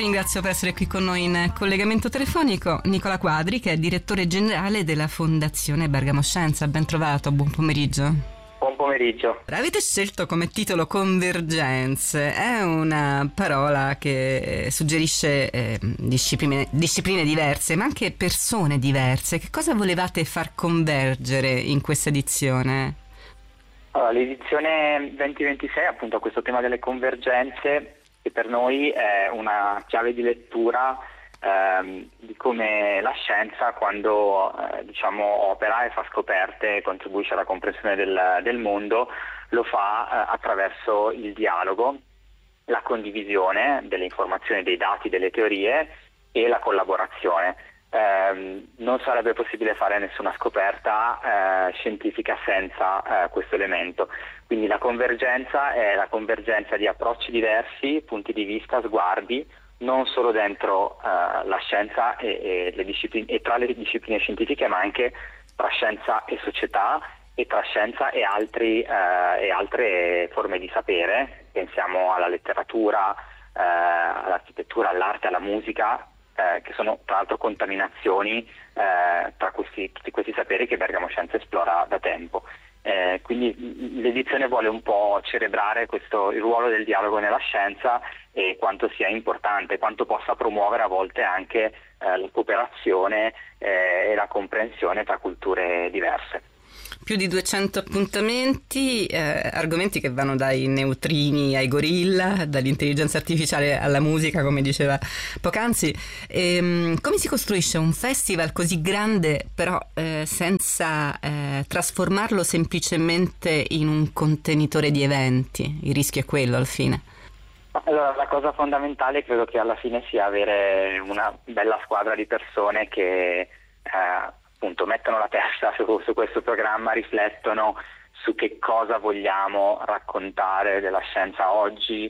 ringrazio per essere qui con noi in collegamento telefonico Nicola Quadri, che è direttore generale della Fondazione Bergamo Scienza. Ben trovato, buon pomeriggio. Buon pomeriggio. Avete scelto come titolo convergenze, è una parola che suggerisce discipline diverse, ma anche persone diverse. Che cosa volevate far convergere in questa edizione? Allora, l'edizione 2026 appunto a questo tema delle convergenze, che per noi è una chiave di lettura di come la scienza, quando opera e fa scoperte, contribuisce alla comprensione del mondo, lo fa attraverso il dialogo, la condivisione delle informazioni, dei dati, delle teorie e la collaborazione. Non sarebbe possibile fare nessuna scoperta scientifica senza questo elemento. Quindi la convergenza è la convergenza di approcci diversi, punti di vista, sguardi, non solo dentro la scienza e le discipline, e tra le discipline scientifiche, ma anche tra scienza e società e tra scienza e altre forme di sapere. Pensiamo alla letteratura, all'architettura, all'arte, alla musica, che sono tra l'altro contaminazioni tra tutti questi saperi che Bergamo Scienza esplora da tempo. Quindi l'edizione vuole un po' celebrare il ruolo del dialogo nella scienza e quanto sia importante, quanto possa promuovere a volte anche la cooperazione e la comprensione tra culture diverse. Più di 200 appuntamenti, argomenti che vanno dai neutrini ai gorilla, dall'intelligenza artificiale alla musica, come diceva poc'anzi. Come si costruisce un festival così grande, però senza trasformarlo semplicemente in un contenitore di eventi? Il rischio è quello, alla fine. Allora, la cosa fondamentale credo che alla fine sia avere una bella squadra di persone che appunto mettono la testa su questo programma, riflettono su che cosa vogliamo raccontare della scienza oggi,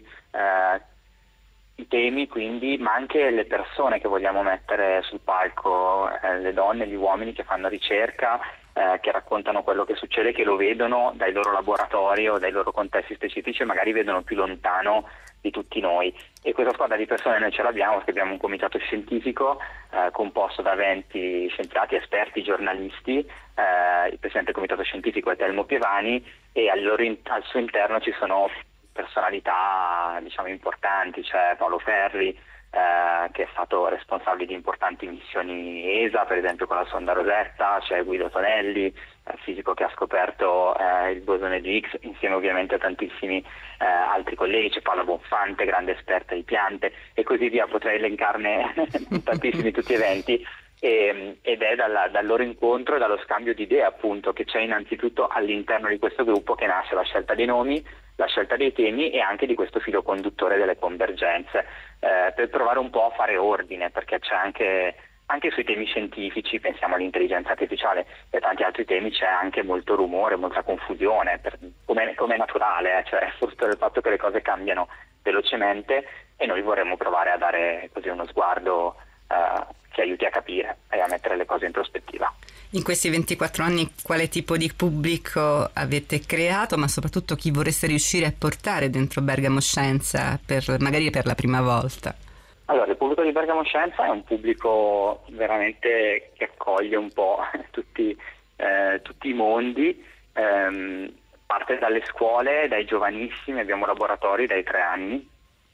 i temi quindi, ma anche le persone che vogliamo mettere sul palco, le donne, gli uomini che fanno ricerca, che raccontano quello che succede, che lo vedono dai loro laboratori o dai loro contesti specifici e magari vedono più lontano di tutti noi. E questa squadra di persone noi ce l'abbiamo perché abbiamo un comitato scientifico composto da 20 scienziati, esperti, giornalisti. Il presidente del comitato scientifico è Telmo Pievani e al suo interno ci sono personalità importanti, c'è Paolo Ferri, che è stato responsabile di importanti missioni ESA, per esempio con la sonda Rosetta, c'è Guido Tonelli, fisico che ha scoperto il bosone di Higgs, insieme ovviamente a tantissimi altri colleghi, c'è Paola Bonfante, grande esperta di piante e così via, potrei elencarne tantissimi tutti eventi. Ed è dal loro incontro e dallo scambio di idee appunto che c'è innanzitutto all'interno di questo gruppo che nasce la scelta dei nomi, la scelta dei temi e anche di questo filo conduttore delle convergenze, per provare un po' a fare ordine, perché c'è anche sui temi scientifici, pensiamo all'intelligenza artificiale e tanti altri temi, c'è anche molto rumore, molta confusione, come è naturale, cioè è frutto del fatto che le cose cambiano velocemente e noi vorremmo provare a dare così uno sguardo che aiuti a capire e a mettere le cose in prospettiva. In questi 24 anni quale tipo di pubblico avete creato, ma soprattutto chi vorreste riuscire a portare dentro Bergamo Scienza magari per la prima volta? Allora, il pubblico di Bergamo Scienza è un pubblico veramente che accoglie un po' tutti i mondi, parte dalle scuole, dai giovanissimi, abbiamo laboratori dai 3 anni,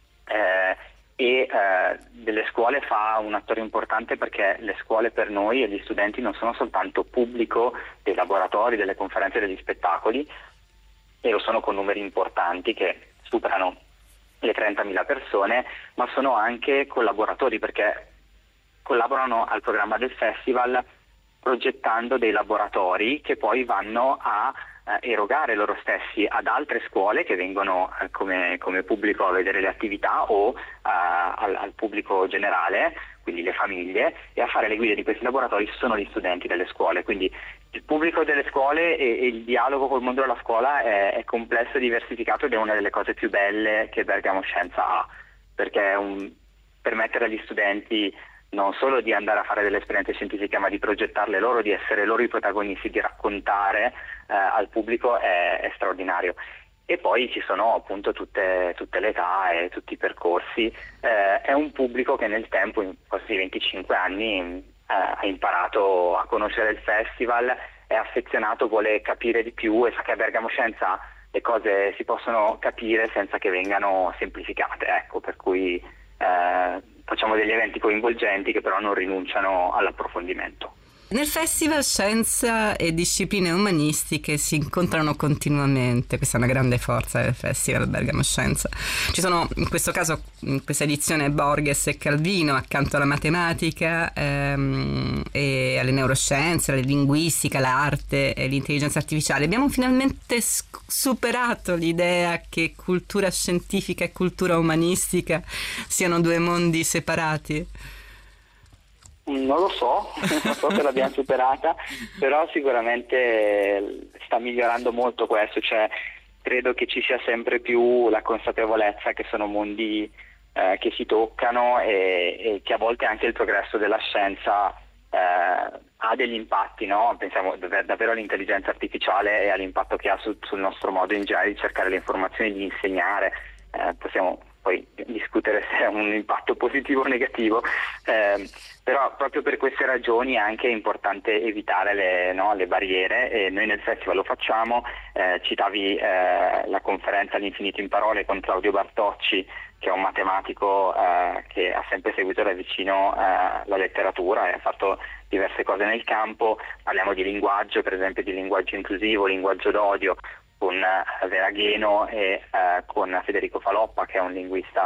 e delle scuole fa un attore importante perché le scuole per noi e gli studenti non sono soltanto pubblico dei laboratori, delle conferenze, degli spettacoli, e lo sono con numeri importanti che superano le 30.000 persone, ma sono anche collaboratori perché collaborano al programma del festival progettando dei laboratori che poi vanno a erogare loro stessi ad altre scuole che vengono come pubblico a vedere le attività o al pubblico generale, quindi le famiglie, e a fare le guide di questi laboratori sono gli studenti delle scuole. Quindi il pubblico delle scuole e il dialogo col mondo della scuola è complesso e diversificato ed è una delle cose più belle che Bergamo Scienza ha, perché permettere agli studenti non solo di andare a fare delle esperienze scientifiche, ma di progettarle loro, di essere loro i protagonisti, di raccontare al pubblico è straordinario. e poi ci sono appunto tutte le età e tutti i percorsi. È un pubblico che nel tempo, in questi 25 anni, ha imparato a conoscere il festival, è affezionato, vuole capire di più e sa che a Bergamo Scienza le cose si possono capire senza che vengano semplificate, ecco, per cui facciamo degli eventi coinvolgenti che però non rinunciano all'approfondimento. Nel festival scienza e discipline umanistiche si incontrano continuamente, questa è una grande forza del festival Bergamo Scienza. Ci sono in questo caso, in questa edizione, Borges e Calvino accanto alla matematica e alle neuroscienze, alla linguistica, l'arte e l'intelligenza artificiale. Abbiamo finalmente superato l'idea che cultura scientifica e cultura umanistica siano due mondi separati. Non lo so se l'abbiamo superata, però sicuramente sta migliorando molto questo, cioè credo che ci sia sempre più la consapevolezza che sono mondi che si toccano e che a volte anche il progresso della scienza ha degli impatti, no? Pensiamo davvero all'intelligenza artificiale e all'impatto che ha sul nostro modo in generale di cercare le informazioni, di insegnare. Possiamo poi discutere se è un impatto positivo o negativo, però proprio per queste ragioni è anche importante evitare le barriere, e noi nel festival lo facciamo. Citavi la conferenza All'infinito in parole con Claudio Bartocci, che è un matematico che ha sempre seguito da vicino la letteratura e ha fatto diverse cose nel campo. Parliamo di linguaggio, per esempio di linguaggio inclusivo, linguaggio d'odio, con Vera Gheno e con Federico Faloppa, che è un linguista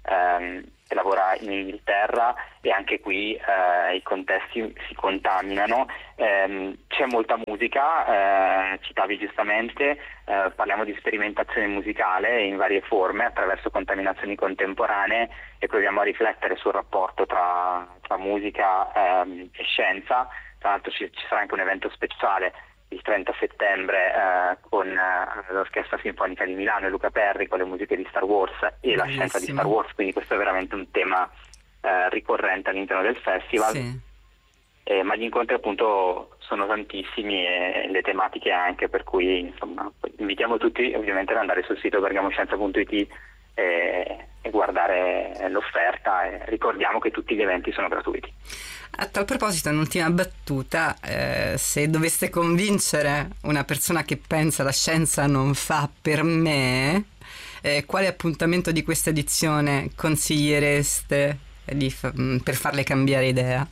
che lavora in Inghilterra, e anche qui i contesti si contaminano. C'è molta musica, citavi giustamente, parliamo di sperimentazione musicale in varie forme attraverso contaminazioni contemporanee, e proviamo a riflettere sul rapporto tra musica e scienza. Tra l'altro ci sarà anche un evento speciale il 30 settembre con l'Orchestra Sinfonica di Milano e Luca Perri con le musiche di Star Wars e la scienza di Star Wars, quindi questo è veramente un tema ricorrente all'interno del festival. Sì. Ma gli incontri appunto sono tantissimi e le tematiche anche, per cui insomma invitiamo tutti ovviamente ad andare sul sito bergamoscienza.it e guardare l'offerta, e ricordiamo che tutti gli eventi sono gratuiti. A tal proposito, un'ultima battuta, se doveste convincere una persona che pensa la scienza non fa per me, quale appuntamento di questa edizione consigliereste per farle cambiare idea?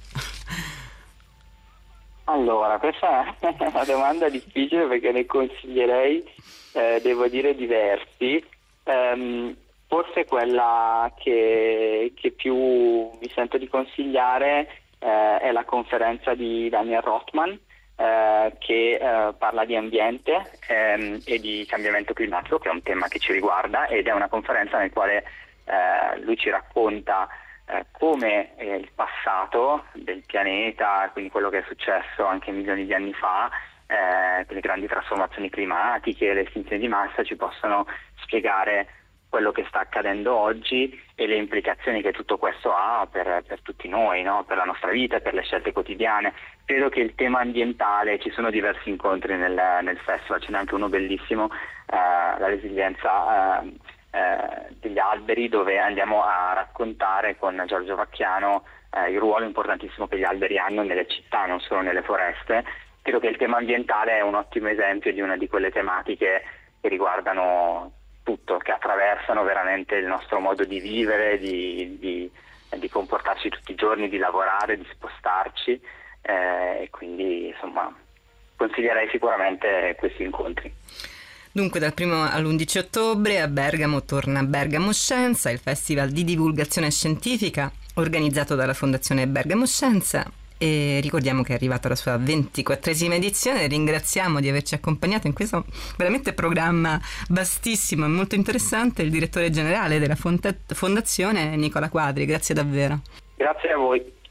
Allora, questa è una domanda difficile perché ne consiglierei, devo dire, diversi. Forse quella che più mi sento di consigliare è la conferenza di Daniel Rothman, che parla di ambiente e di cambiamento climatico, che è un tema che ci riguarda, ed è una conferenza nel quale lui ci racconta come il passato del pianeta, quindi quello che è successo anche milioni di anni fa, le grandi trasformazioni climatiche, le estinzioni di massa, ci possono spiegare quello che sta accadendo oggi e le implicazioni che tutto questo ha per tutti noi, no? Per la nostra vita, per le scelte quotidiane. Credo che il tema ambientale, ci sono diversi incontri nel festival, ce n'è anche uno bellissimo, la resilienza degli alberi, dove andiamo a raccontare con Giorgio Vacchiano il ruolo importantissimo che gli alberi hanno nelle città, non solo nelle foreste. Credo che il tema ambientale è un ottimo esempio di una di quelle tematiche che riguardano tutto, che attraversano veramente il nostro modo di vivere, di comportarci tutti i giorni, di lavorare, di spostarci, e quindi insomma consiglierei sicuramente questi incontri. Dunque dal 1 all'11 ottobre a Bergamo torna Bergamo Scienza, il festival di divulgazione scientifica organizzato dalla Fondazione Bergamo Scienza, e ricordiamo che è arrivata la sua 24esima edizione. Ringraziamo di averci accompagnato in questo veramente programma vastissimo e molto interessante il direttore generale della Fondazione Nicola Quadri. Grazie davvero. Grazie a voi.